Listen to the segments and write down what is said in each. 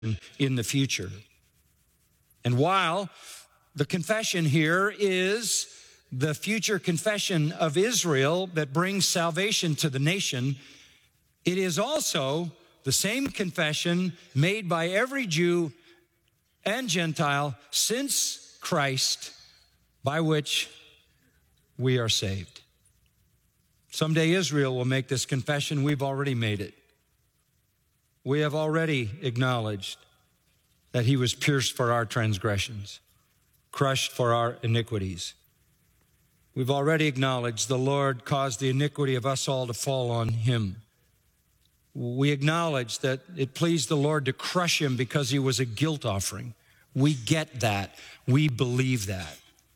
in the future. And while the confession here is the future confession of Israel that brings salvation to the nation, it is also the same confession made by every Jew and Gentile since Christ, by which we are saved. Someday Israel will make this confession. We've already made it. We have already acknowledged that he was pierced for our transgressions, crushed for our iniquities. We've already acknowledged the Lord caused the iniquity of us all to fall on him. We acknowledge that it pleased the Lord to crush him because he was a guilt offering. We get that. We believe that.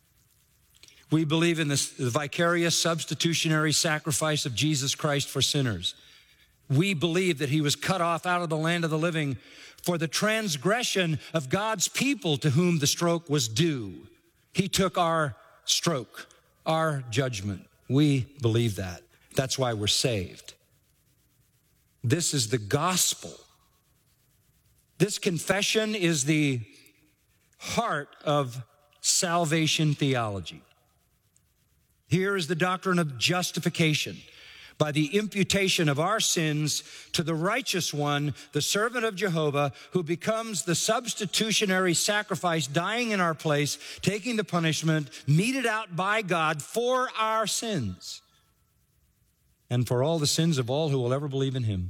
We believe in the vicarious substitutionary sacrifice of Jesus Christ for sinners. We believe that he was cut off out of the land of the living for the transgression of God's people to whom the stroke was due. He took our stroke, our judgment. We believe that. That's why we're saved. This is the gospel. This confession is the heart of salvation theology. Here is the doctrine of justification. By the imputation of our sins to the righteous one, the servant of Jehovah, who becomes the substitutionary sacrifice, dying in our place, taking the punishment meted out by God for our sins and for all the sins of all who will ever believe in him.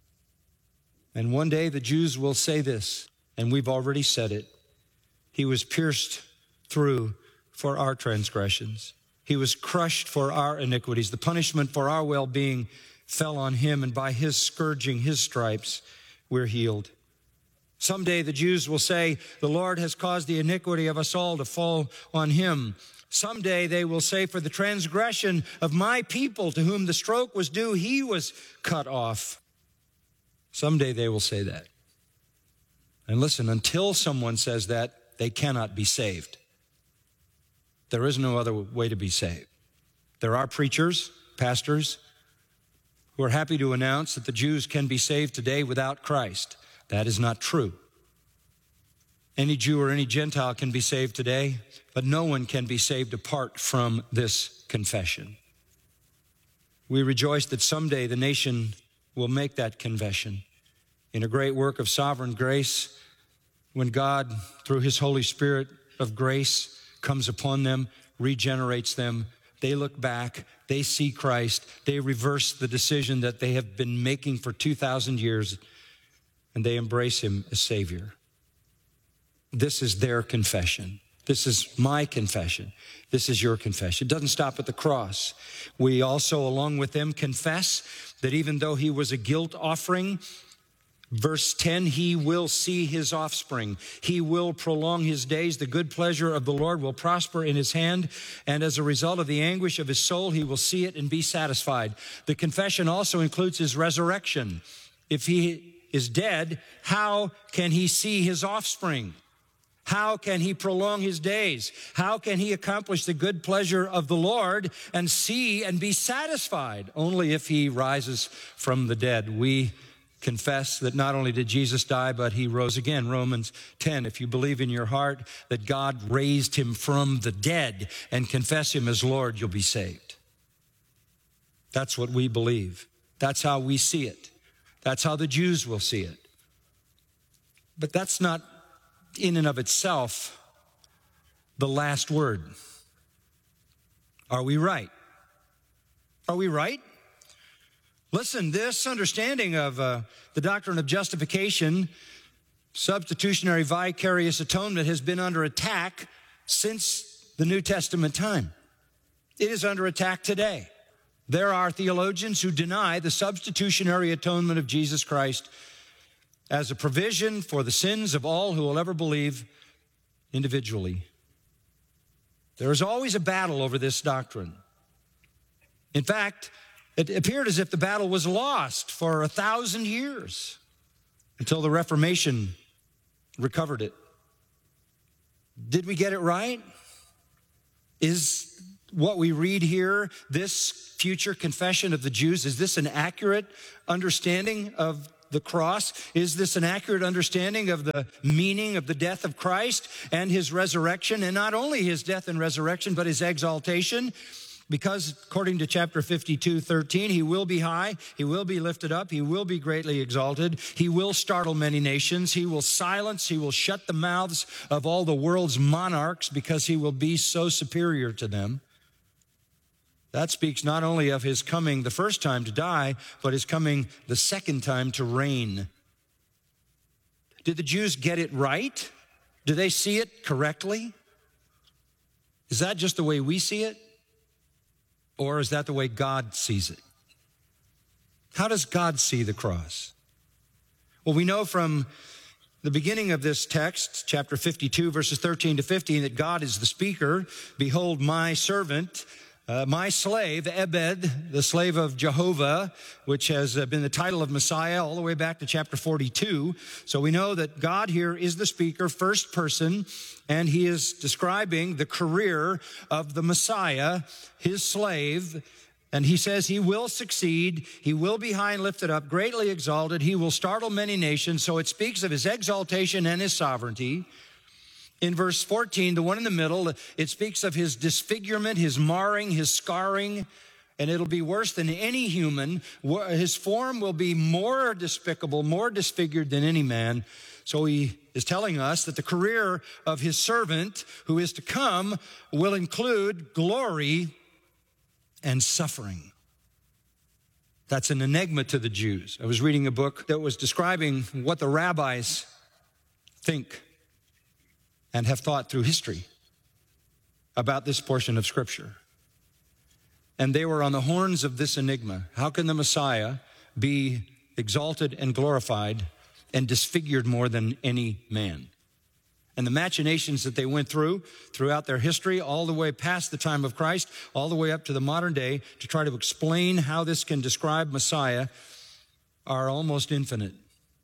And one day the Jews will say this, and we've already said it. He was pierced through for our transgressions. He was crushed for our iniquities. The punishment for our well-being fell on him, and by his scourging, his stripes, we're healed. Someday the Jews will say, the Lord has caused the iniquity of us all to fall on him. Someday they will say, for the transgression of my people to whom the stroke was due, he was cut off. Someday they will say that. And listen, until someone says that, they cannot be saved. There is no other way to be saved. There are preachers, pastors, who are happy to announce that the Jews can be saved today without Christ. That is not true. Any Jew or any Gentile can be saved today, but no one can be saved apart from this confession. We rejoice that someday the nation will make that confession in a great work of sovereign grace when God, through his Holy Spirit of grace, comes upon them, regenerates them. They look back, they see Christ, they reverse the decision that they have been making for 2,000 years, and they embrace him as Savior. This is their confession. This is my confession. This is your confession. It doesn't stop at the cross. We also, along with them, confess that even though he was a guilt offering, verse 10, he will see his offspring. He will prolong his days. The good pleasure of the Lord will prosper in his hand. And as a result of the anguish of his soul, he will see it and be satisfied. The confession also includes his resurrection. If he is dead, how can he see his offspring? How can he prolong his days? How can he accomplish the good pleasure of the Lord and see and be satisfied? Only if he rises from the dead. We confess that not only did Jesus die, but he rose again. Romans 10, if you believe in your heart that God raised him from the dead and confess him as Lord, you'll be saved. That's what we believe. That's how we see it. That's how the Jews will see it. But that's not in and of itself the last word. Are we right? Are we right? Listen, this understanding of the doctrine of justification, substitutionary vicarious atonement, has been under attack since the New Testament time. It is under attack today. There are theologians who deny the substitutionary atonement of Jesus Christ as a provision for the sins of all who will ever believe individually. There is always a battle over this doctrine. In fact, it appeared as if the battle was lost for 1,000 years until the Reformation recovered it. Did we get it right? Is what we read here, this future confession of the Jews, is this an accurate understanding of the cross? Is this an accurate understanding of the meaning of the death of Christ and his resurrection? And not only his death and resurrection, but his exaltation. Because according to chapter 52:13, he will be high, he will be lifted up, he will be greatly exalted, he will startle many nations, he will silence, he will shut the mouths of all the world's monarchs because he will be so superior to them. That speaks not only of his coming the first time to die, but his coming the second time to reign. Did the Jews get it right? Do they see it correctly? Is that just the way we see it? Or is that the way God sees it? How does God see the cross? Well, we know from the beginning of this text, chapter 52, verses 13 to 15, that God is the speaker. Behold, my servant, my slave, Ebed, the slave of Jehovah, which has been the title of Messiah all the way back to chapter 42. So we know that God here is the speaker, first person, and he is describing the career of the Messiah, his slave. And he says he will succeed, he will be high and lifted up, greatly exalted, he will startle many nations. So it speaks of his exaltation and his sovereignty. In verse 14, the one in the middle, it speaks of his disfigurement, his marring, his scarring, and it'll be worse than any human. His form will be more despicable, more disfigured than any man. So he is telling us that the career of his servant who is to come will include glory and suffering. That's an enigma to the Jews. I was reading a book that was describing what the rabbis think and have thought through history about this portion of Scripture. And they were on the horns of this enigma. How can the Messiah be exalted and glorified and disfigured more than any man? And the machinations that they went throughout their history, all the way past the time of Christ, all the way up to the modern day, to try to explain how this can describe Messiah, are almost infinite.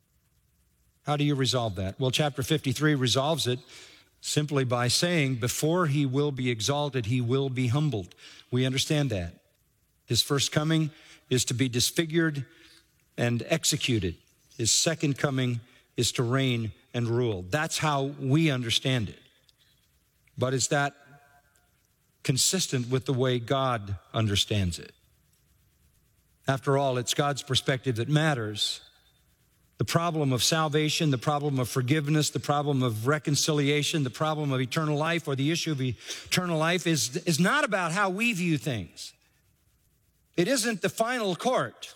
How do you resolve that? Well, chapter 53 resolves it simply by saying, before he will be exalted, he will be humbled. We understand that. His first coming is to be disfigured and executed. His second coming is to reign and rule. That's how we understand it. But is that consistent with the way God understands it? After all, it's God's perspective that matters. The problem of salvation, the problem of forgiveness, the problem of reconciliation, the problem of eternal life, or the issue of eternal life is not about how we view things. It isn't the final court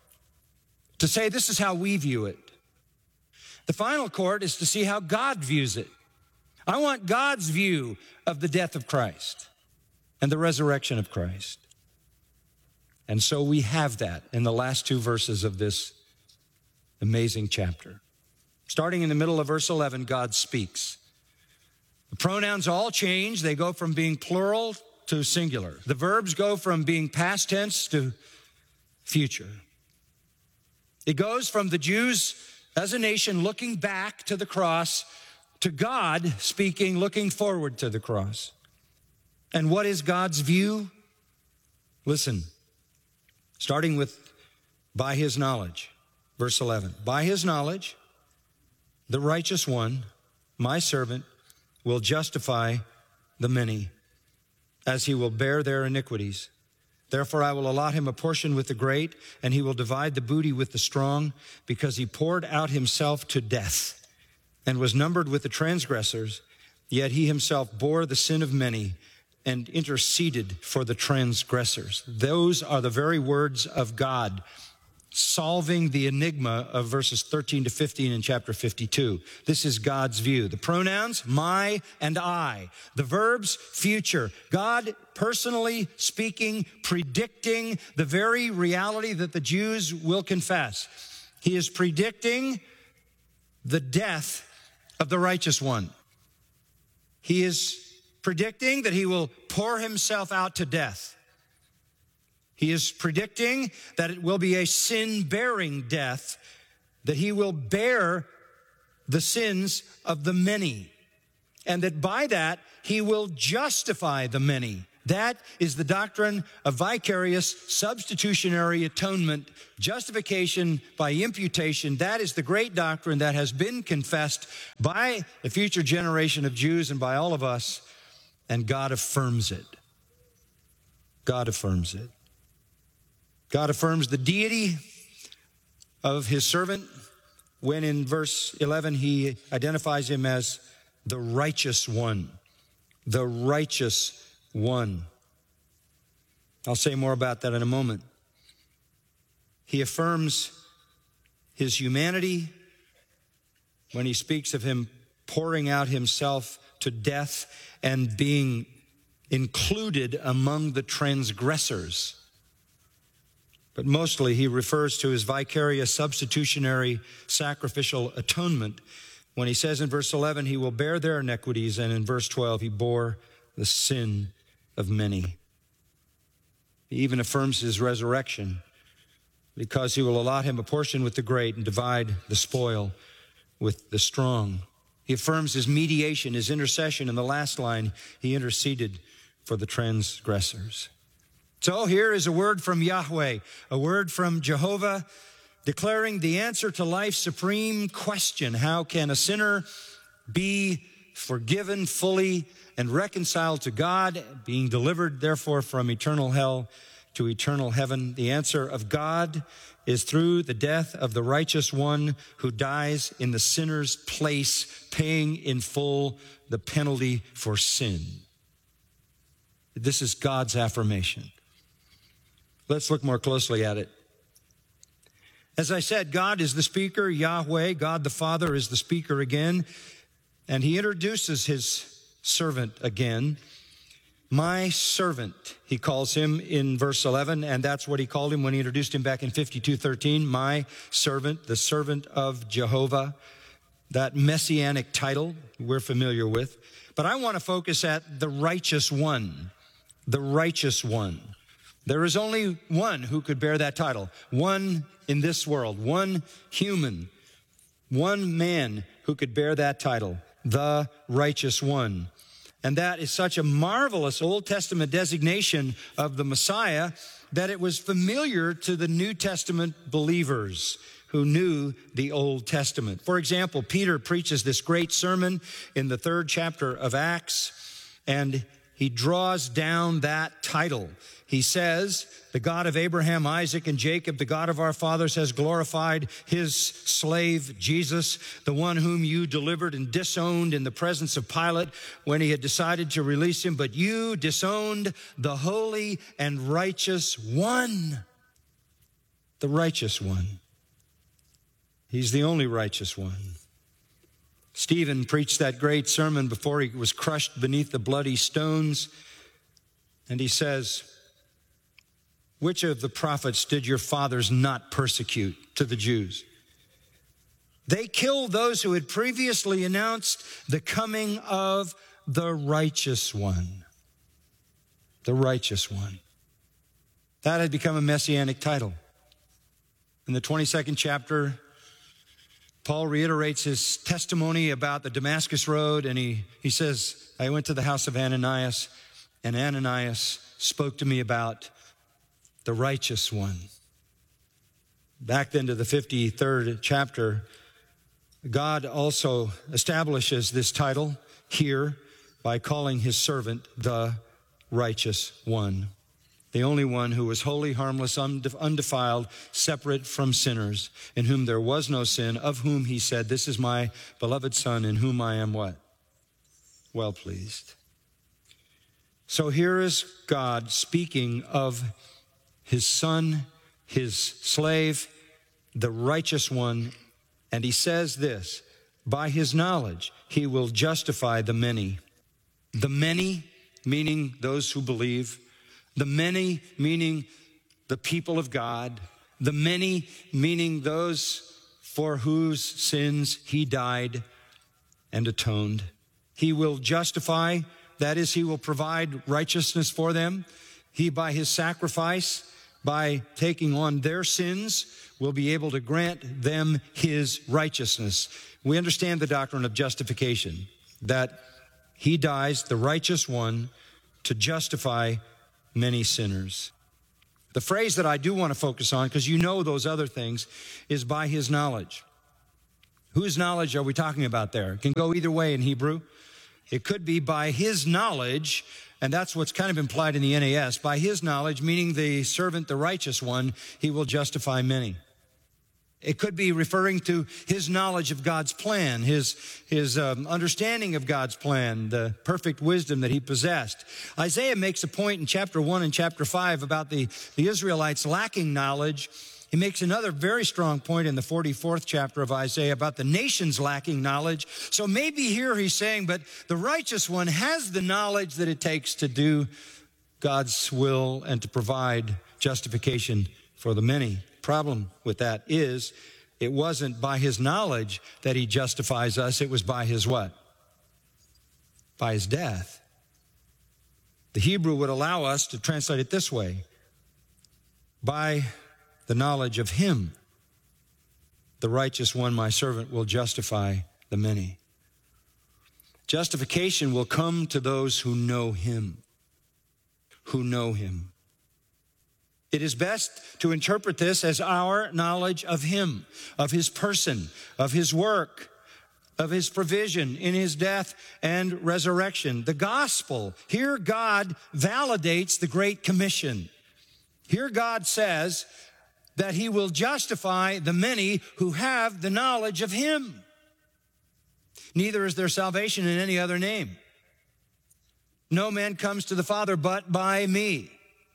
to say this is how we view it. The final court is to see how God views it. I want God's view of the death of Christ and the resurrection of Christ. And so we have that in the last two verses of this amazing chapter. Starting in the middle of verse 11, God speaks. The pronouns all change. They go from being plural to singular. The verbs go from being past tense to future. It goes from the Jews as a nation looking back to the cross to God speaking, looking forward to the cross. And what is God's view? Listen, starting with by his knowledge. Verse 11, by his knowledge, the righteous one, my servant, will justify the many, as he will bear their iniquities. Therefore I will allot him a portion with the great, and he will divide the booty with the strong, because he poured out himself to death, and was numbered with the transgressors, yet he himself bore the sin of many, and interceded for the transgressors. Those are the very words of God, solving the enigma of verses 13 to 15 in chapter 52. This is God's view. The pronouns, my and I. The verbs, future. God personally speaking, predicting the very reality that the Jews will confess. He is predicting the death of the righteous one. He is predicting that he will pour himself out to death. He is predicting that it will be a sin-bearing death, that he will bear the sins of the many, and that by that he will justify the many. That is the doctrine of vicarious substitutionary atonement, justification by imputation. That is the great doctrine that has been confessed by the future generation of Jews and by all of us, and God affirms it. God affirms it. God affirms the deity of his servant when in verse 11 he identifies him as the righteous one. The righteous one. I'll say more about that in a moment. He affirms his humanity when he speaks of him pouring out himself to death and being included among the transgressors. But mostly he refers to his vicarious substitutionary sacrificial atonement when he says in verse 11, he will bear their iniquities, and in verse 12, he bore the sin of many. He even affirms his resurrection because he will allot him a portion with the great and divide the spoil with the strong. He affirms his mediation, his intercession. In the last line, he interceded for the transgressors. So here is a word from Yahweh, a word from Jehovah, declaring the answer to life's supreme question. How can a sinner be forgiven fully and reconciled to God, being delivered, therefore, from eternal hell to eternal heaven? The answer of God is through the death of the righteous one who dies in the sinner's place, paying in full the penalty for sin. This is God's affirmation. Let's look more closely at it. As I said, God is the speaker, Yahweh, God the Father is the speaker again, and he introduces his servant again. My servant, he calls him in verse 11, and that's what he called him when he introduced him back in 52:13. My servant, the servant of Jehovah, that messianic title we're familiar with. But I want to focus at the righteous one, the righteous one. There is only one who could bear that title, one in this world, one human, one man who could bear that title, the righteous one. And that is such a marvelous Old Testament designation of the Messiah that it was familiar to the New Testament believers who knew the Old Testament. For example, Peter preaches this great sermon in the 3rd chapter of Acts, and he draws down that title. He says, the God of Abraham, Isaac, and Jacob, the God of our fathers, has glorified his slave Jesus, the one whom you delivered and disowned in the presence of Pilate when he had decided to release him. But you disowned the holy and righteous one. The righteous one. He's the only righteous one. Stephen preached that great sermon before he was crushed beneath the bloody stones. And he says, which of the prophets did your fathers not persecute to the Jews? They killed those who had previously announced the coming of the righteous one. The righteous one. That had become a messianic title. In the 22nd chapter, Paul reiterates his testimony about the Damascus Road, and he says, I went to the house of Ananias, and Ananias spoke to me about the righteous one. Back then to the 53rd chapter, God also establishes this title here by calling his servant the righteous one. The only one who was holy, harmless, undefiled, separate from sinners, in whom there was no sin, of whom he said, this is my beloved Son, in whom I am what? Well pleased. So here is God speaking of his Son, his slave, the righteous one, and he says this, by his knowledge, he will justify the many. The many, meaning those who believe. The many, meaning the people of God. The many, meaning those for whose sins he died and atoned. He will justify, that is, he will provide righteousness for them. He, by his sacrifice, by taking on their sins, will be able to grant them his righteousness. We understand the doctrine of justification, that he dies, the righteous one, to justify many sinners. The phrase that I do want to focus on, because you know those other things, is by his knowledge. Whose knowledge are we talking about there? It can go either way in Hebrew. It could be by his knowledge, and that's what's kind of implied in the NAS. By his knowledge, meaning the servant, the righteous one, he will justify many. It could be referring to his knowledge of God's plan, his understanding of God's plan, the perfect wisdom that he possessed. Isaiah makes a point in chapter 1 and chapter 5 about the Israelites lacking knowledge. He makes another very strong point in the 44th chapter of Isaiah about the nations lacking knowledge. So maybe here he's saying, but the righteous one has the knowledge that it takes to do God's will and to provide justification for the many. Problem with that is it wasn't by his knowledge that he justifies us. It was by his what? By his death. The Hebrew would allow us to translate it this way: by the knowledge of him, the righteous one, my servant, will justify the many. Justification will come to those who know him. Who know him. It is best to interpret this as our knowledge of him, of his person, of his work, of his provision in his death and resurrection. The gospel. Here God validates the Great Commission. Here God says that he will justify the many who have the knowledge of him. Neither is there salvation in any other name. No man comes to the Father but by me.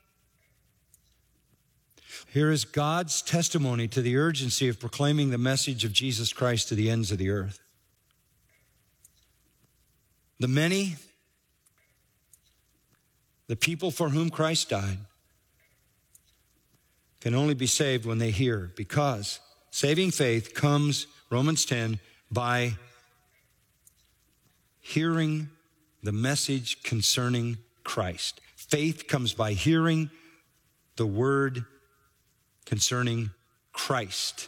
Here is God's testimony to the urgency of proclaiming the message of Jesus Christ to the ends of the earth. The many, the people for whom Christ died, can only be saved when they hear, because saving faith comes, Romans 10, by hearing the message concerning Christ. Faith comes by hearing the word concerning Christ.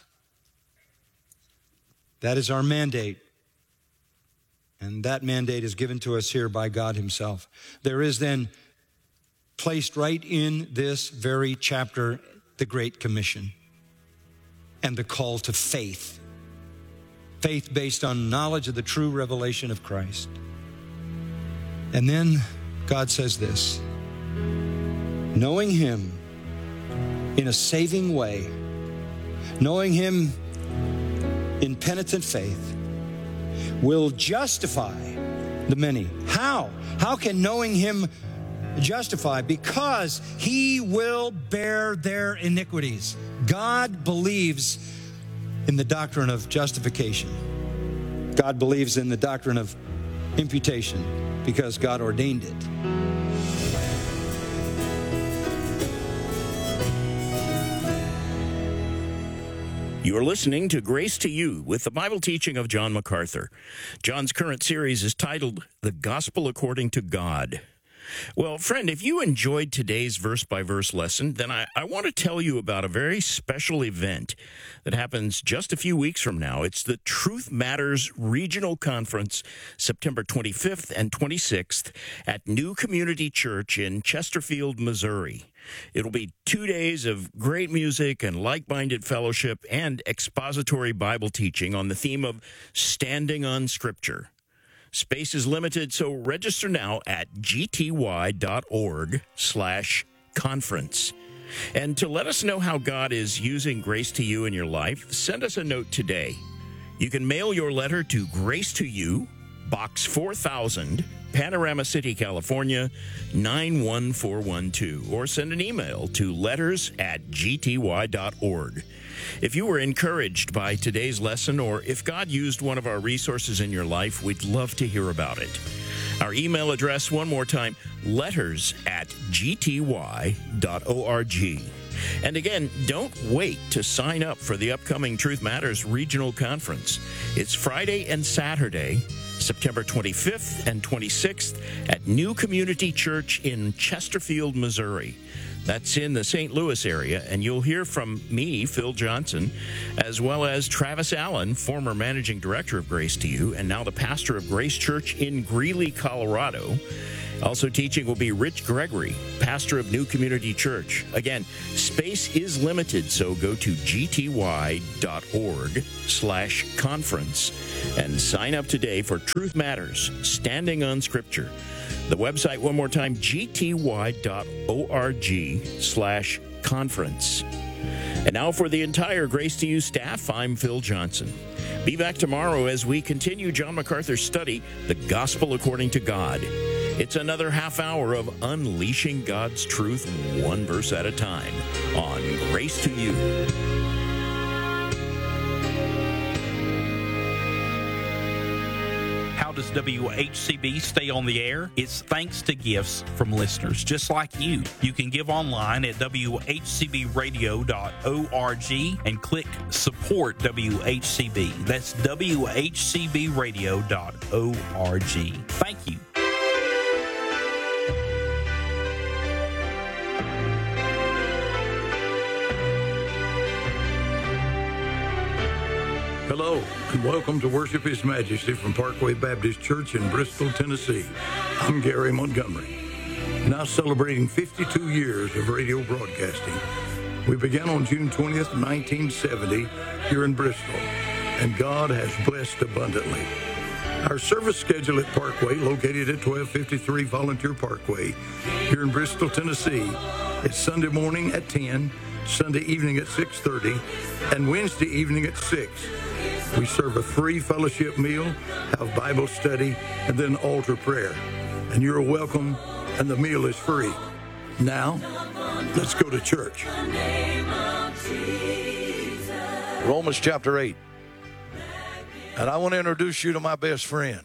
That is our mandate. And that mandate is given to us here by God himself. There is then placed right in this very chapter the Great Commission and the call to faith. Faith based on knowledge of the true revelation of Christ. And then God says this: knowing him in a saving way, knowing him in penitent faith, will justify the many. How? How can knowing him justify? Because he will bear their iniquities. God believes in the doctrine of justification. God believes in the doctrine of imputation because God ordained it. You are listening to Grace to You with the Bible teaching of John MacArthur. John's current series is titled The Gospel According to God. Well, friend, if you enjoyed today's verse-by-verse lesson, then I want to tell you about a very special event that happens just a few weeks from now. It's the Truth Matters Regional Conference, September 25th and 26th at New Community Church in Chesterfield, Missouri. It'll be 2 days of great music and like-minded fellowship and expository Bible teaching on the theme of standing on Scripture. Space is limited, so register now at gty.org/conference. And to let us know how God is using Grace to You in your life, send us a note today. You can mail your letter to Grace to You, Box 4000, Panorama City, California, 91412, or send an email to letters@gty.org. If you were encouraged by today's lesson, or if God used one of our resources in your life, we'd love to hear about it. Our email address, one more time, letters@gty.org. And again, don't wait to sign up for the upcoming Truth Matters Regional Conference. It's Friday and Saturday, September 25th and 26th at New Community Church in Chesterfield, Missouri. That's in the St. Louis area, and you'll hear from me, Phil Johnson, as well as Travis Allen, former managing director of Grace to You, and now the pastor of Grace Church in Greeley, Colorado. Also teaching will be Rich Gregory, pastor of New Community Church. Again, space is limited, so go to gty.org/conference and sign up today for Truth Matters, Standing on Scripture. The website, one more time, gty.org/conference. And now for the entire Grace to You staff, I'm Phil Johnson. Be back tomorrow as we continue John MacArthur's study, The Gospel According to God. It's another half hour of unleashing God's truth one verse at a time on Grace to You. How does WHCB stay on the air? It's thanks to gifts from listeners just like you. You can give online at WHCBradio.org and click Support WHCB. That's WHCBradio.org. Thank you. Hello, and welcome to Worship His Majesty from Parkway Baptist Church in Bristol, Tennessee. I'm Gary Montgomery, now celebrating 52 years of radio broadcasting. We began on June 20th, 1970, here in Bristol, and God has blessed abundantly. Our service schedule at Parkway, located at 1253 Volunteer Parkway, here in Bristol, Tennessee, is Sunday morning at 10, Sunday evening at 6:30, and Wednesday evening at 6. We serve a free fellowship meal, have Bible study, and then altar prayer. And you're welcome, and the meal is free. Now, let's go to church. Romans chapter 8. And I want to introduce you to my best friend.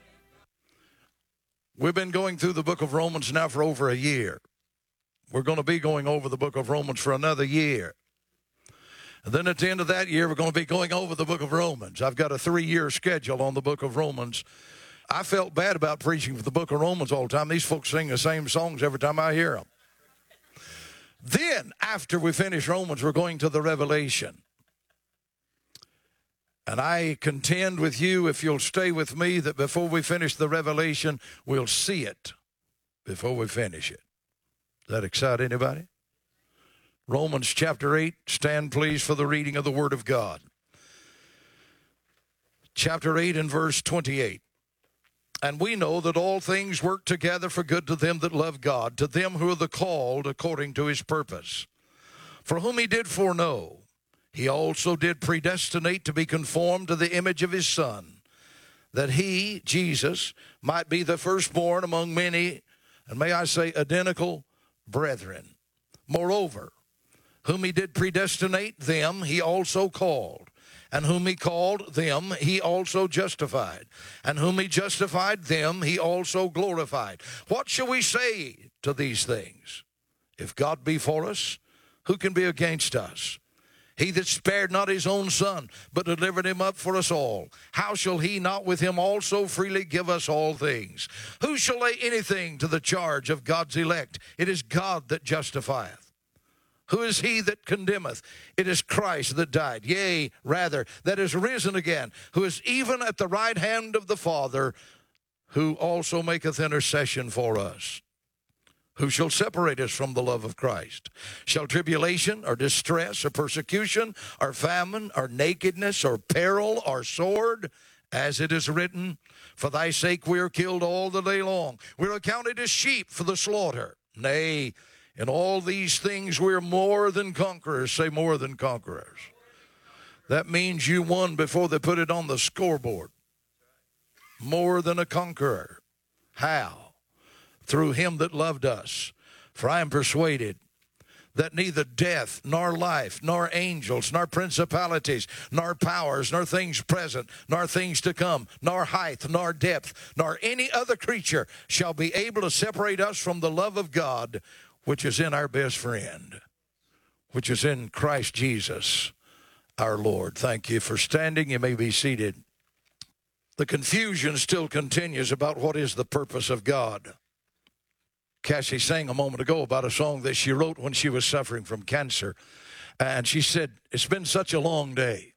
We've been going through the book of Romans now for over a year. We're going to be going over the book of Romans for another year. And then at the end of that year, we're going to be going over the book of Romans. I've got a 3-year schedule on the book of Romans. I felt bad about preaching for the book of Romans all the time. These folks sing the same songs every time I hear them. Then, after we finish Romans, we're going to the Revelation. And I contend with you, if you'll stay with me, that before we finish the Revelation, we'll see it before we finish it. Does that excite anybody? Romans chapter 8, stand please for the reading of the Word of God. Chapter 8 and verse 28. And we know that all things work together for good to them that love God, to them who are the called according to his purpose. For whom he did foreknow, he also did predestinate to be conformed to the image of his Son, that he, Jesus, might be the firstborn among many, and may I say identical brethren. Moreover, whom he did predestinate, them he also called. And whom he called, them he also justified. And whom he justified, them he also glorified. What shall we say to these things? If God be for us, who can be against us? He that spared not his own Son, but delivered him up for us all, how shall he not with him also freely give us all things? Who shall lay anything to the charge of God's elect? It is God that justifieth. Who is he that condemneth? It is Christ that died, yea, rather, that is risen again, who is even at the right hand of the Father, who also maketh intercession for us. Who shall separate us from the love of Christ? Shall tribulation, or distress, or persecution, or famine, or nakedness, or peril, or sword? As it is written, for thy sake we are killed all the day long. We are accounted as sheep for the slaughter. Nay, in all these things we are more than conquerors. Say more than conquerors. That means you won before they put it on the scoreboard. More than a conqueror. How? Through him that loved us. For I am persuaded that neither death, nor life, nor angels, nor principalities, nor powers, nor things present, nor things to come, nor height, nor depth, nor any other creature shall be able to separate us from the love of God, which is in our best friend, which is in Christ Jesus, our Lord. Thank you for standing. You may be seated. The confusion still continues about what is the purpose of God. Cassie sang a moment ago about a song that she wrote when she was suffering from cancer. And she said, it's been such a long day.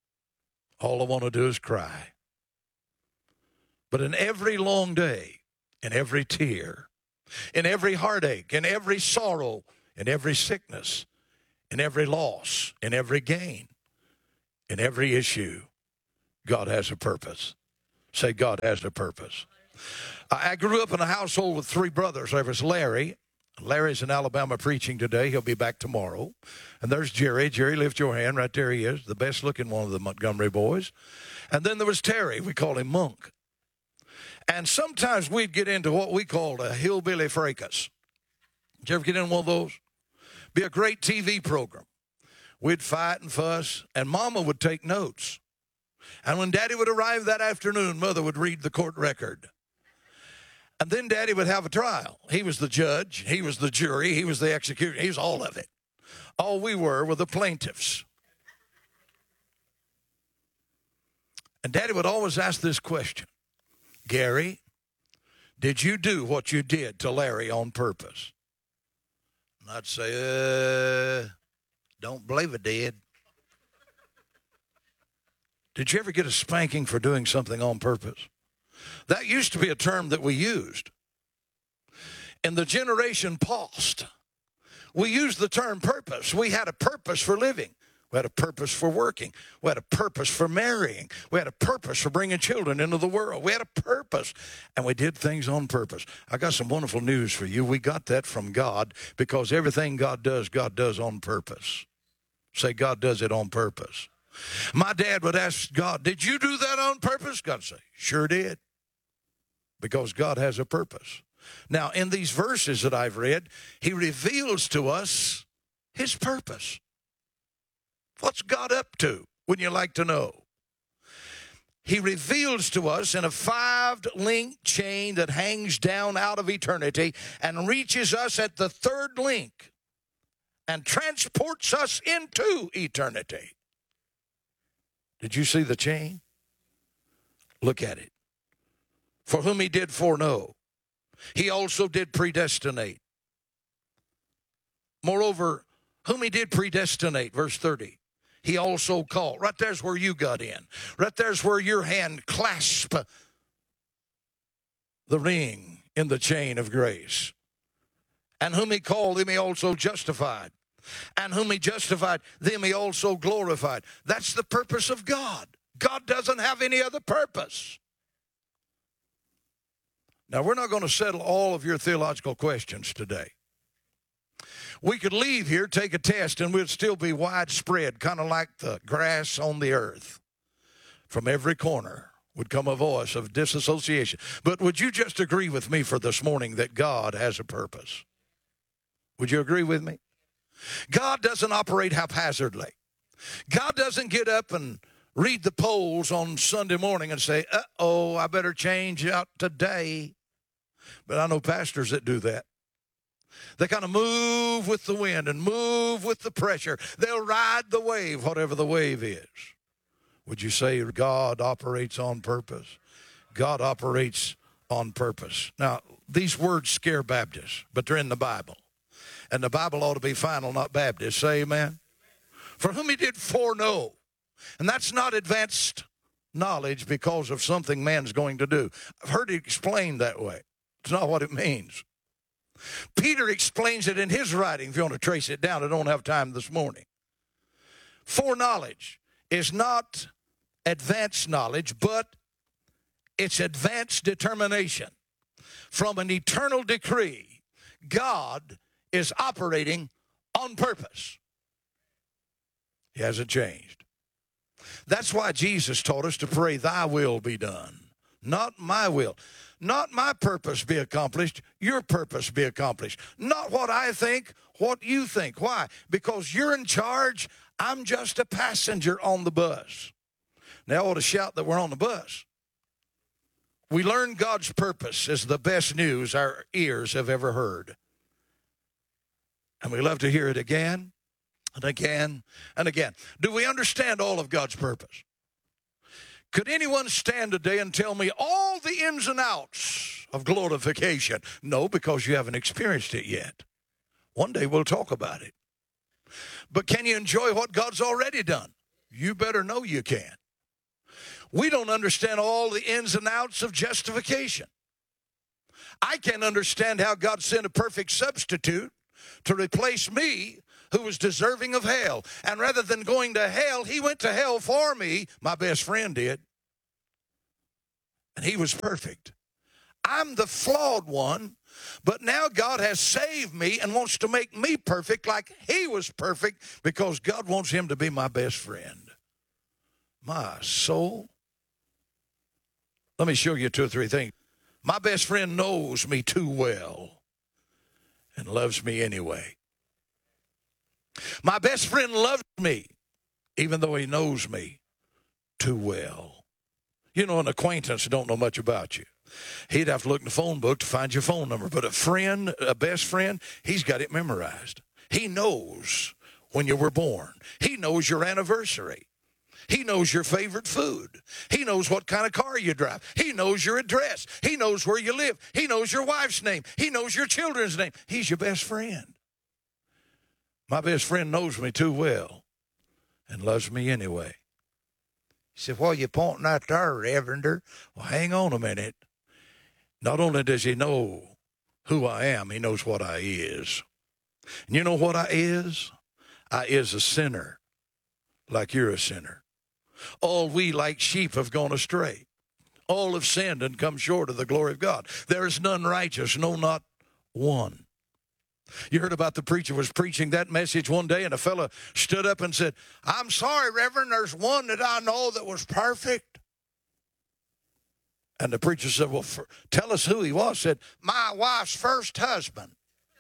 All I want to do is cry. But in every long day, in every tear, in every heartache, in every sorrow, in every sickness, in every loss, in every gain, in every issue, God has a purpose. Say, God has a purpose. I grew up in a household with three brothers. There was Larry. Larry's in Alabama preaching today. He'll be back tomorrow. And there's Jerry. Jerry, lift your hand. Right there he is, the best-looking one of the Montgomery boys. And then there was Terry. We call him Monk. And sometimes we'd get into what we called a hillbilly fracas. Did you ever get in one of those? Be a great TV program. We'd fight and fuss, and Mama would take notes. And when Daddy would arrive that afternoon, Mother would read the court record. And then Daddy would have a trial. He was the judge. He was the jury. He was the executioner. He was all of it. All we were the plaintiffs. And Daddy would always ask this question. Gary, did you do what you did to Larry on purpose? And I'd say, don't believe I did. Did you ever get a spanking for doing something on purpose? That used to be a term that we used. In the generation past, we used the term purpose. We had a purpose for living. We had a purpose for working. We had a purpose for marrying. We had a purpose for bringing children into the world. We had a purpose, and we did things on purpose. I got some wonderful news for you. We got that from God because everything God does on purpose. Say, God does it on purpose. My dad would ask God, did you do that on purpose? God would say, sure did, because God has a purpose. Now, in these verses that I've read, he reveals to us his purpose. What's God up to? Wouldn't you like to know? He reveals to us in a 5-link chain that hangs down out of eternity and reaches us at the 3rd link and transports us into eternity. Did you see the chain? Look at it. For whom he did foreknow, he also did predestinate. Moreover, whom he did predestinate, verse 30, he also called. Right there's where you got in. Right there's where your hand clasped the ring in the chain of grace. And whom he called, them he also justified. And whom he justified, them he also glorified. That's the purpose of God. God doesn't have any other purpose. Now, we're not going to settle all of your theological questions today. We could leave here, take a test, and we'd still be widespread, kind of like the grass on the earth. From every corner would come a voice of disassociation. But would you just agree with me for this morning that God has a purpose? Would you agree with me? God doesn't operate haphazardly. God doesn't get up and read the polls on Sunday morning and say, uh-oh, I better change out today. But I know pastors that do that. They kind of move with the wind and move with the pressure. They'll ride the wave, whatever the wave is. Would you say God operates on purpose? God operates on purpose. Now, these words scare Baptists, but they're in the Bible. And the Bible ought to be final, not Baptist. Say amen. For whom he did foreknow. And that's not advanced knowledge because of something man's going to do. I've heard it explained that way. It's not what it means. Peter explains it in his writing, if you want to trace it down. I don't have time this morning. Foreknowledge is not advanced knowledge, but it's advanced determination. From an eternal decree, God is operating on purpose. He hasn't changed. That's why Jesus taught us to pray, thy will be done, not my will. Not my purpose be accomplished, your purpose be accomplished. Not what I think, what you think. Why? Because you're in charge, I'm just a passenger on the bus. Now I ought to shout that we're on the bus. We learn God's purpose is the best news our ears have ever heard. And we love to hear it again and again and again. Do we understand all of God's purpose? Could anyone stand today and tell me all the ins and outs of glorification? No, because you haven't experienced it yet. One day we'll talk about it. But can you enjoy what God's already done? You better know you can. We don't understand all the ins and outs of justification. I can't understand how God sent a perfect substitute to replace me, who was deserving of hell. And rather than going to hell, he went to hell for me. My best friend did. And he was perfect. I'm the flawed one, but now God has saved me and wants to make me perfect like he was perfect, because God wants him to be my best friend. My soul. Let me show you 2 or 3 things. My best friend knows me too well and loves me anyway. My best friend loves me even though he knows me too well. You know, an acquaintance don't know much about you. He'd have to look in the phone book to find your phone number. But a friend, a best friend, he's got it memorized. He knows when you were born. He knows your anniversary. He knows your favorite food. He knows what kind of car you drive. He knows your address. He knows where you live. He knows your wife's name. He knows your children's name. He's your best friend. My best friend knows me too well and loves me anyway. He said, "What are you pointing out there, Reverander?" Well, hang on a minute. Not only does he know who I am, he knows what I is. And you know what I is? I is a sinner, like you're a sinner. All we like sheep have gone astray. All have sinned and come short of the glory of God. There is none righteous, no, not one. You heard about the preacher was preaching that message one day, and a fellow stood up and said, "I'm sorry, Reverend, there's one that I know that was perfect." And the preacher said, "Well, tell us who he was." Said, "My wife's first husband."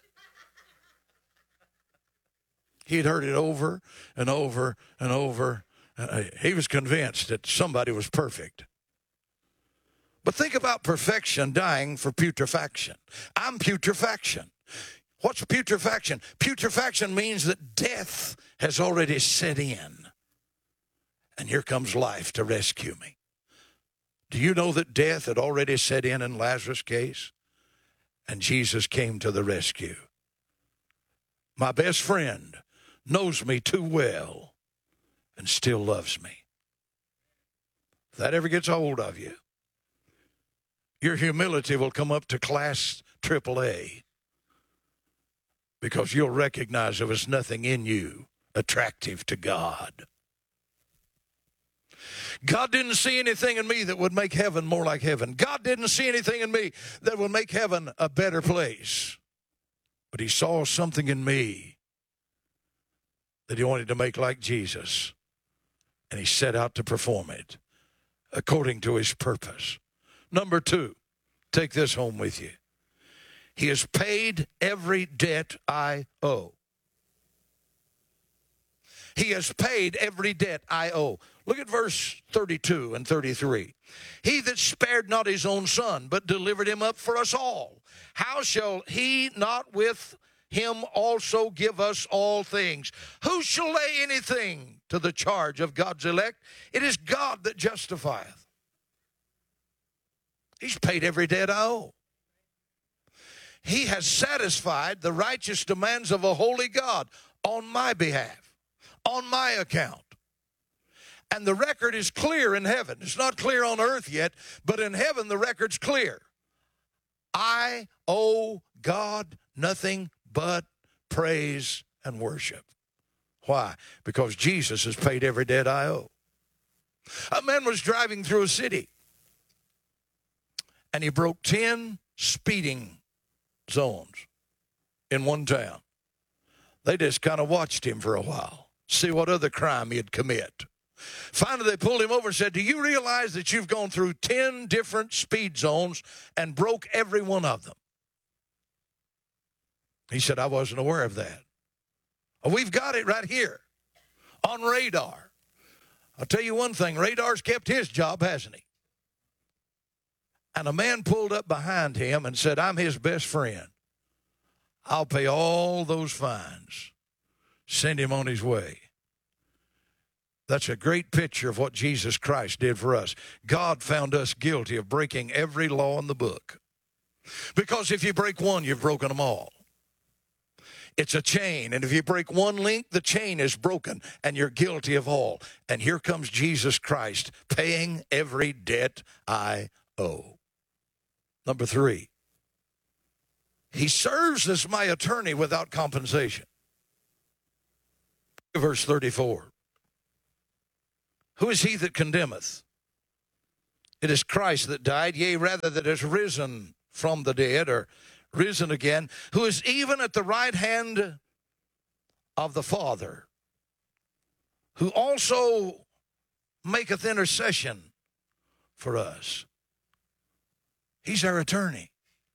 He'd heard it over and over and over. He was convinced that somebody was perfect. But think about perfection dying for putrefaction. I'm putrefaction. What's putrefaction? Putrefaction means that death has already set in. And here comes life to rescue me. Do you know that death had already set in Lazarus' case? And Jesus came to the rescue. My best friend knows me too well and still loves me. If that ever gets a hold of you, your humility will come up to class AAA, because you'll recognize there was nothing in you attractive to God. God didn't see anything in me that would make heaven more like heaven. God didn't see anything in me that would make heaven a better place. But he saw something in me that he wanted to make like Jesus. And he set out to perform it according to his purpose. Number 2, take this home with you. He has paid every debt I owe. He has paid every debt I owe. Look at verse 32 and 33. He that spared not his own son, but delivered him up for us all, how shall he not with him also give us all things? Who shall lay anything to the charge of God's elect? It is God that justifieth. He's paid every debt I owe. He has satisfied the righteous demands of a holy God on my behalf, on my account. And the record is clear in heaven. It's not clear on earth yet, but in heaven the record's clear. I owe God nothing but praise and worship. Why? Because Jesus has paid every debt I owe. A man was driving through a city, and he broke 10 speeding zones in one town. They just kind of watched him for a while, see what other crime he'd commit. Finally, they pulled him over and said, "Do you realize that you've gone through 10 different speed zones and broke every one of them?" He said, "I wasn't aware of that." We've got it right here on radar. I'll tell you one thing, radar's kept his job, hasn't he? And a man pulled up behind him and said, "I'm his best friend. I'll pay all those fines. Send him on his way." That's a great picture of what Jesus Christ did for us. God found us guilty of breaking every law in the book. Because if you break one, you've broken them all. It's a chain, and if you break one link, the chain is broken, and you're guilty of all. And here comes Jesus Christ paying every debt I owe. Number 3, He serves as my attorney without compensation. Verse 34. Who is he that condemneth? It is Christ that died, yea, rather that is risen from the dead, or risen again, who is even at the right hand of the Father, who also maketh intercession for us. He's our attorney.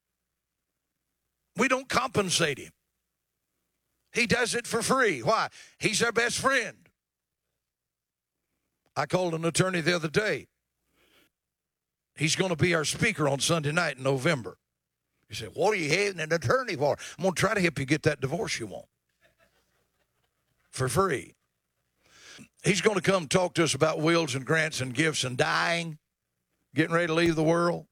We don't compensate him. He does it for free. Why? He's our best friend. I called an attorney the other day. He's going to be our speaker on Sunday night in November. He said, what are you having an attorney for? I'm going to try to help you get that divorce you want. For free. He's going to come talk to us about wills and grants and gifts and dying, getting ready to leave the world.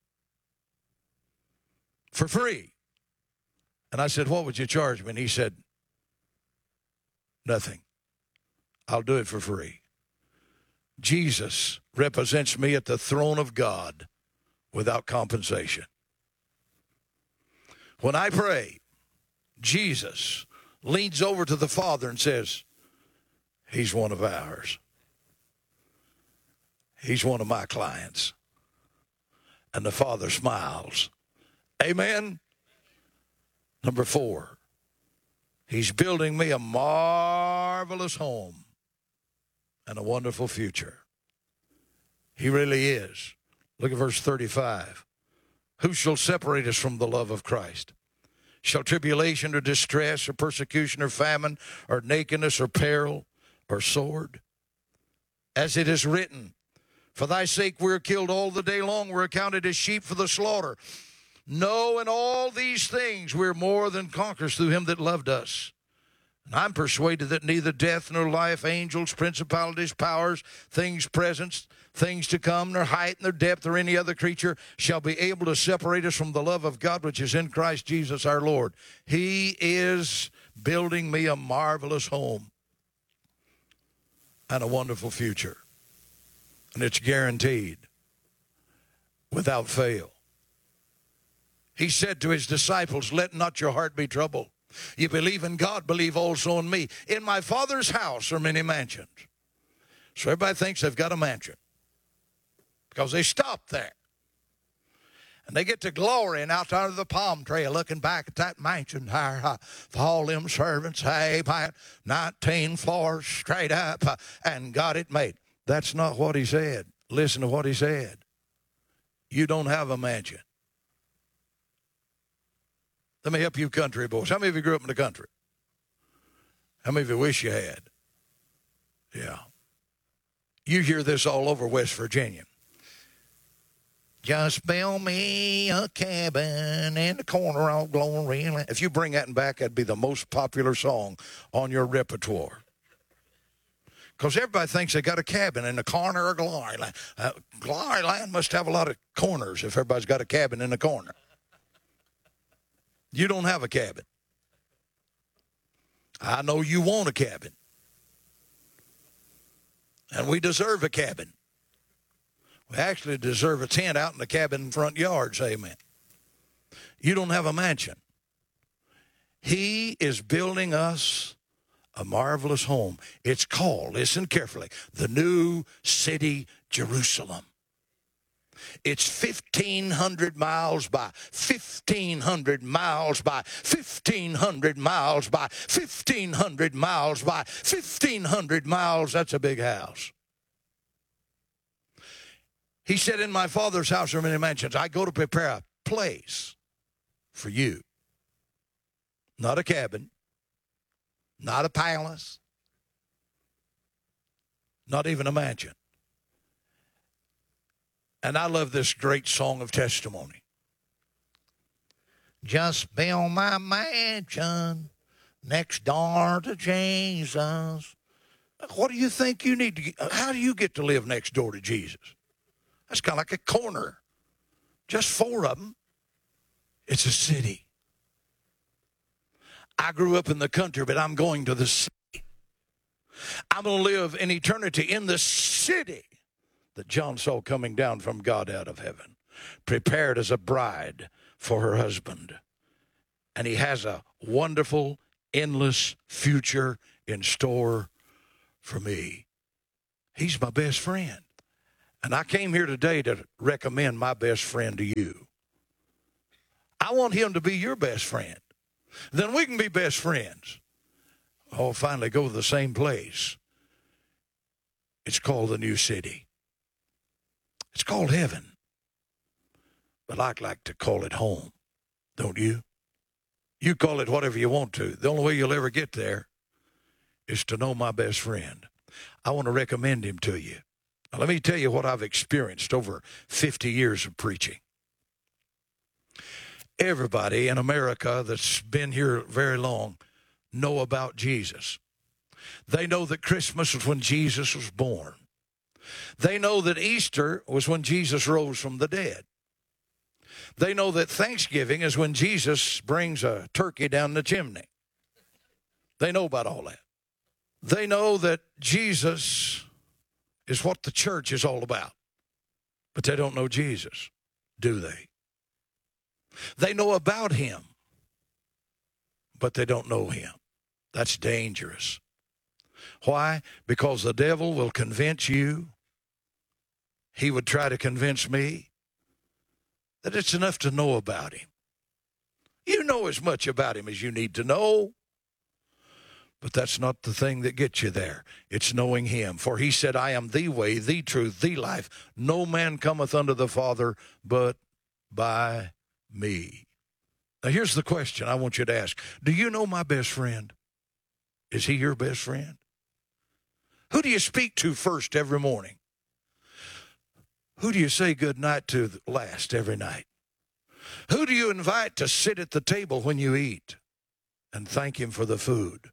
For free. And I said, what would you charge me? And he said, nothing. I'll do it for free. Jesus represents me at the throne of God without compensation. When I pray, Jesus leans over to the Father and says, he's one of ours. He's one of my clients. And the Father smiles. Amen? Number 4, he's building me a marvelous home and a wonderful future. He really is. Look at verse 35. Who shall separate us from the love of Christ? Shall tribulation or distress or persecution or famine or nakedness or peril or sword? As it is written, for thy sake we are killed all the day long. We're accounted as sheep for the slaughter. No, in all these things we're more than conquerors through him that loved us. And I'm persuaded that neither death nor life, angels, principalities, powers, things present, things to come, nor height, nor depth, or any other creature shall be able to separate us from the love of God which is in Christ Jesus our Lord. He is building me a marvelous home and a wonderful future. And it's guaranteed without fail. He said to his disciples, let not your heart be troubled. You believe in God, believe also in me. In my Father's house are many mansions. So everybody thinks they've got a mansion because they stop there. And they get to glory and out under the palm tree looking back at that mansion there for all them servants, hey, 19 floors straight up and got it made. That's not what he said. Listen to what he said. You don't have a mansion. Let me help you country boys. How many of you grew up in the country? How many of you wish you had? Yeah. You hear this all over West Virginia. Just build me a cabin in the corner of glory. If you bring that back, that'd be the most popular song on your repertoire. Because everybody thinks they got a cabin in the corner of Glory Land. Glory Land must have a lot of corners if everybody's got a cabin in the corner. You don't have a cabin. I know you want a cabin. And we deserve a cabin. We actually deserve a tent out in the cabin front yards, amen. You don't have a mansion. He is building us a marvelous home. It's called, listen carefully, the New City Jerusalem. It's 1,500 miles by 1,500 miles by 1,500 miles by 1,500 miles by 1,500 miles. That's a big house. He said, in my Father's house are many mansions. I go to prepare a place for you. Not a cabin. Not a palace. Not even a mansion. And I love this great song of testimony. Just build my mansion next door to Jesus. What do you think you need to get? How do you get to live next door to Jesus? That's kind of like a corner. Just 4 of them. It's a city. I grew up in the country, but I'm going to the city. I'm going to live in eternity in the city that John saw coming down from God out of heaven, prepared as a bride for her husband. And he has a wonderful, endless future in store for me. He's my best friend. And I came here today to recommend my best friend to you. I want him to be your best friend. Then we can be best friends. Oh, finally go to the same place. It's called the new city. It's called heaven. But I'd like to call it home, don't you? You call it whatever you want to. The only way you'll ever get there is to know my best friend. I want to recommend him to you. Now, let me tell you what I've experienced over 50 years of preaching. Everybody in America that's been here very long know about Jesus. They know that Christmas was when Jesus was born. They know that Easter was when Jesus rose from the dead. They know that Thanksgiving is when Jesus brings a turkey down the chimney. They know about all that. They know that Jesus is what the church is all about. But they don't know Jesus, do they? They know about him, but they don't know him. That's dangerous. Why? Because the devil will convince you. He would try to convince me that it's enough to know about him. You know as much about him as you need to know. But that's not the thing that gets you there. It's knowing him. For he said, I am the way, the truth, the life. No man cometh unto the Father but by me. Now here's the question I want you to ask. Do you know my best friend? Is he your best friend? Who do you speak to first every morning? Who do you say good night to last every night? Who do you invite to sit at the table when you eat and thank him for the food?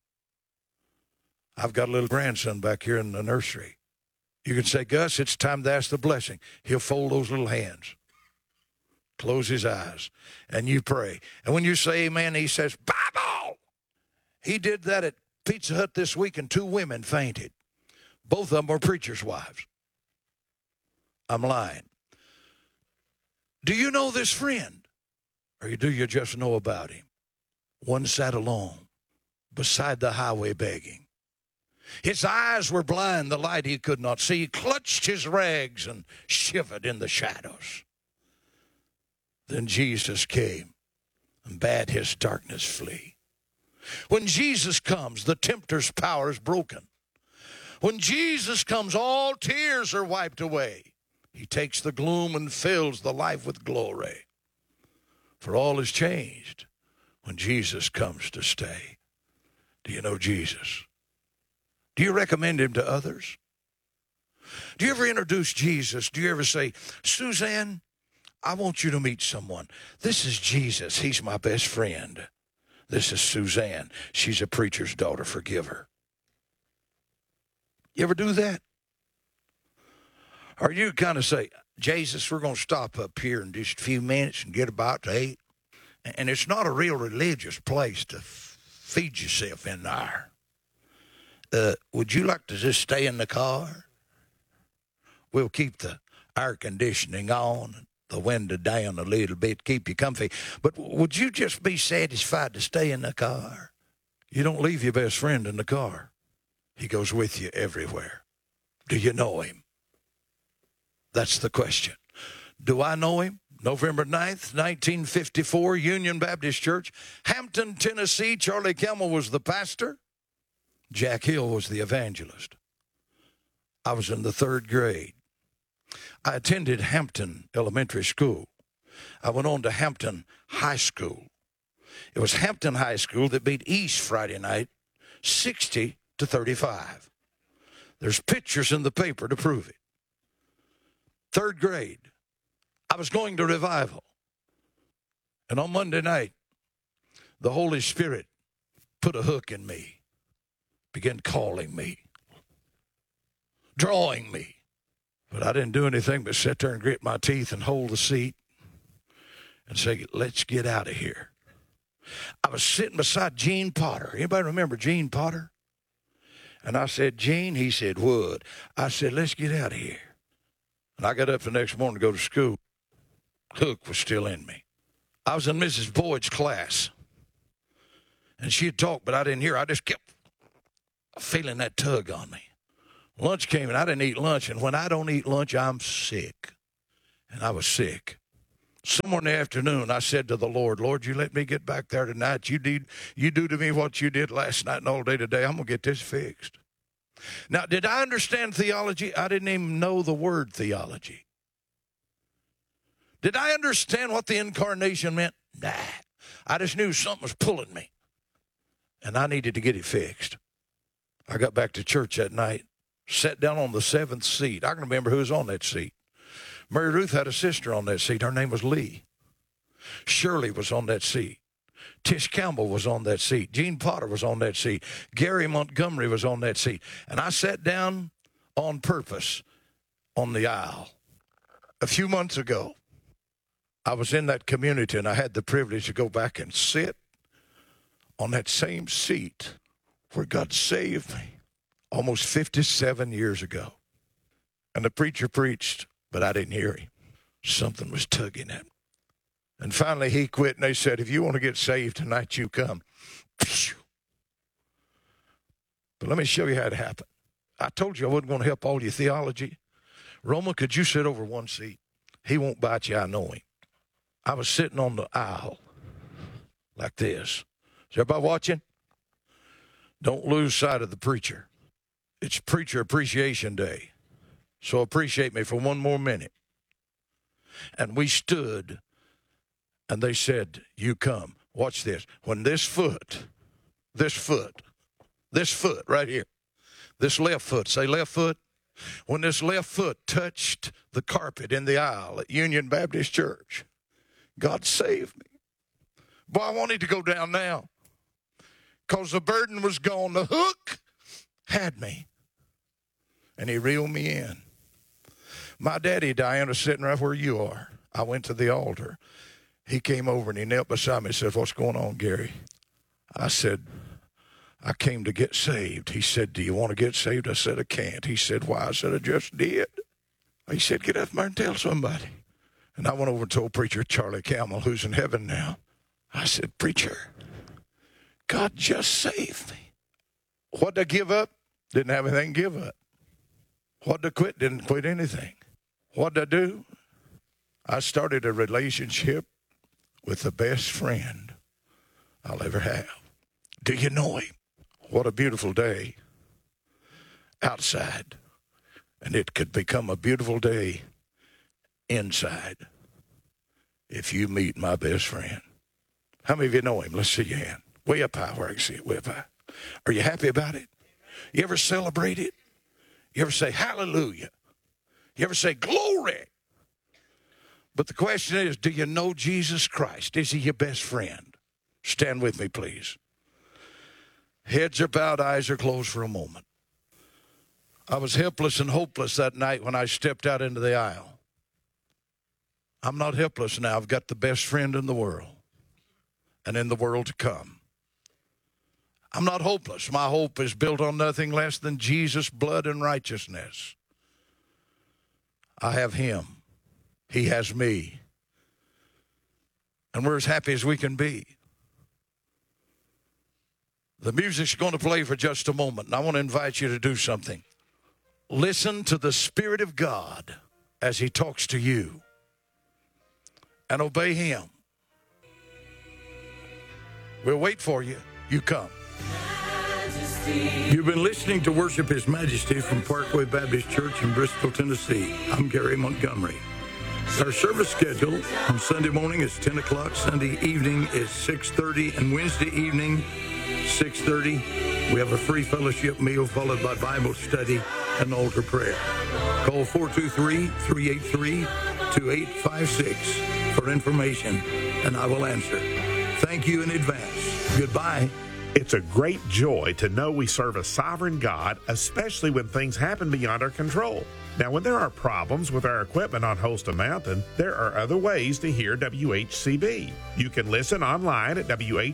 I've got a little grandson back here in the nursery. You can say, Gus, it's time to ask the blessing. He'll fold those little hands, close his eyes, and you pray. And when you say amen, he says, Bible! He did that at Pizza Hut this week, and 2 women fainted. Both of them were preachers' wives. I'm lying. Do you know this friend? Or do you just know about him? One sat alone beside the highway begging. His eyes were blind, the light he could not see. He clutched his rags and shivered in the shadows. Then Jesus came and bade his darkness flee. When Jesus comes, the tempter's power is broken. When Jesus comes, all tears are wiped away. He takes the gloom and fills the life with glory. For all is changed when Jesus comes to stay. Do you know Jesus? Do you recommend him to others? Do you ever introduce Jesus? Do you ever say, Suzanne, I want you to meet someone. This is Jesus. He's my best friend. This is Suzanne. She's a preacher's daughter. Forgive her. You ever do that? Or you kind of say, Jesus, we're going to stop up here in just a few minutes and get about to eat. And it's not a real religious place to feed yourself in there. Would you like to just stay in the car? We'll keep the air conditioning on, the window down a little bit, keep you comfy. But would you just be satisfied to stay in the car? You don't leave your best friend in the car. He goes with you everywhere. Do you know him? That's the question. Do I know him? November 9th, 1954, Union Baptist Church, Hampton, Tennessee. Charlie Kemmel was the pastor. Jack Hill was the evangelist. I was in the 3rd grade. I attended Hampton Elementary School. I went on to Hampton High School. It was Hampton High School that beat East Friday night 60-35. There's pictures in the paper to prove it. 3rd grade. I was going to revival. And on Monday night, the Holy Spirit put a hook in me. Began calling me, drawing me. But I didn't do anything but sit there and grit my teeth and hold the seat and say, let's get out of here. I was sitting beside Gene Potter. Anybody remember Gene Potter? And I said, Gene? He said, what? I said, let's get out of here. And I got up the next morning to go to school. Hook was still in me. I was in Mrs. Boyd's class. And she had talked, but I didn't hear. I just kept feeling that tug on me. Lunch came, and I didn't eat lunch. And when I don't eat lunch, I'm sick. And I was sick. Somewhere in the afternoon, I said to the Lord, Lord, you let me get back there tonight. You do to me what you did last night and all day today. I'm going to get this fixed. Now, did I understand theology? I didn't even know the word theology. Did I understand what the incarnation meant? Nah. I just knew something was pulling me. And I needed to get it fixed. I got back to church that night, sat down on the 7th seat. I can remember who was on that seat. Mary Ruth had a sister on that seat. Her name was Lee. Shirley was on that seat. Tish Campbell was on that seat. Gene Potter was on that seat. Gary Montgomery was on that seat. And I sat down on purpose on the aisle. A few months ago, I was in that community, and I had the privilege to go back and sit on that same seat where God saved me almost 57 years ago. And the preacher preached, but I didn't hear him. Something was tugging at me. And finally he quit, and they said, if you want to get saved tonight, you come. But let me show you how it happened. I told you I wasn't going to help all your theology. Roma, could you sit over one seat? He won't bite you, I know him. I was sitting on the aisle like this. Is everybody watching? Don't lose sight of the preacher. It's Preacher Appreciation Day. So appreciate me for one more minute. And we stood, and they said, you come. Watch this. When this foot right here, this left foot, say left foot. When this left foot touched the carpet in the aisle at Union Baptist Church, God saved me. Boy, I wanted to go down now because the burden was gone. The hook had me, and he reeled me in. My daddy, Diana, is sitting right where you are. I went to the altar. He came over, and he knelt beside me and said, what's going on, Gary? I said, I came to get saved. He said, do you want to get saved? I said, I can't. He said, why? I said, I just did. He said, get up there and tell somebody. And I went over and told Preacher Charlie Campbell, who's in heaven now. I said, Preacher, God just saved me. What did I give up? Didn't have anything to give up. What did I quit? Didn't quit anything. What did I do? I started a relationship with the best friend I'll ever have. Do you know him? What a beautiful day outside. And it could become a beautiful day inside if you meet my best friend. How many of you know him? Let's see your hand. Way up high where I can see it, way up high. Are you happy about it? You ever celebrate it? You ever say hallelujah? You ever say glory? But the question is, do you know Jesus Christ? Is he your best friend? Stand with me, please. Heads are bowed, eyes are closed for a moment. I was helpless and hopeless that night when I stepped out into the aisle. I'm not helpless now. I've got the best friend in the world and in the world to come. I'm not hopeless. My hope is built on nothing less than Jesus' blood and righteousness. I have him. He has me. And we're as happy as we can be. The music's going to play for just a moment, and I want to invite you to do something. Listen to the Spirit of God as he talks to you, and obey him. We'll wait for you. You come. You've been listening to Worship His Majesty from Parkway Baptist Church in Bristol, Tennessee. I'm Gary Montgomery. Our service schedule on Sunday morning is 10 o'clock, Sunday evening is 6:30, and Wednesday evening, 6:30. We have a free fellowship meal followed by Bible study and altar prayer. Call 423-383-2856 for information, and I will answer. Thank you in advance. Goodbye. It's a great joy to know we serve a sovereign God, especially when things happen beyond our control. Now, when there are problems with our equipment on Holston Mountain, there are other ways to hear WHCB. You can listen online at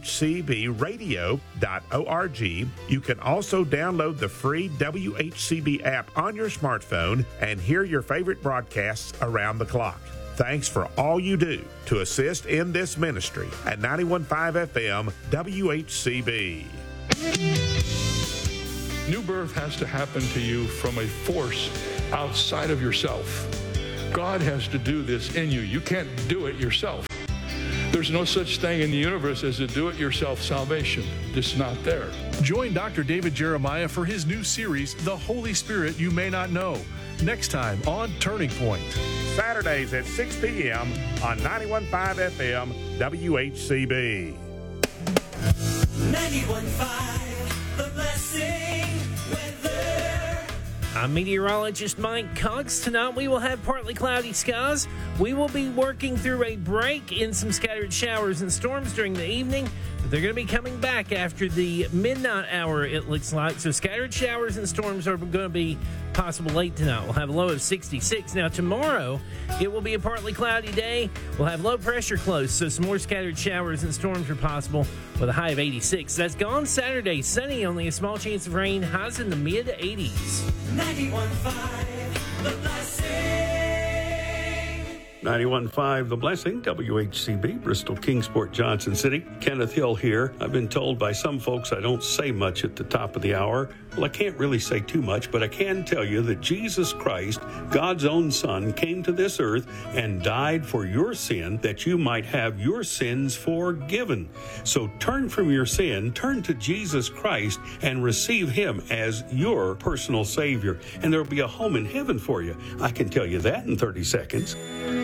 WHCBradio.org. You can also download the free WHCB app on your smartphone and hear your favorite broadcasts around the clock. Thanks for all you do to assist in this ministry at 91.5 FM WHCB. New birth has to happen to you from a force outside of yourself. God has to do this in you. You can't do it yourself. There's no such thing in the universe as a do-it-yourself salvation. It's not there. Join Dr. David Jeremiah for his new series, The Holy Spirit You May Not Know, next time on Turning Point. Saturdays at 6 p.m. on 91.5 FM WHCB. 91.5, The Blessing Weather. I'm meteorologist Mike Cox. Tonight we will have partly cloudy skies. We will be working through a break in some scattered showers and storms during the evening, but they're going to be coming back after the midnight hour, it looks like. So scattered showers and storms are going to be possible late tonight. We'll have a low of 66. Now tomorrow, it will be a partly cloudy day. We'll have low pressure close, so some more scattered showers and storms are possible with a high of 86. That's gone Saturday. Sunny, only a small chance of rain. Highs in the mid-80s. 91.5, The Blessing. 91.5 The Blessing, WHCB, Bristol, Kingsport, Johnson City. Kenneth Hill here. I've been told by some folks I don't say much at the top of the hour. Well, I can't really say too much, but I can tell you that Jesus Christ, God's own Son, came to this earth and died for your sin that you might have your sins forgiven. So turn from your sin, turn to Jesus Christ, and receive Him as your personal Savior. And there'll be a home in heaven for you. I can tell you that in 30 seconds.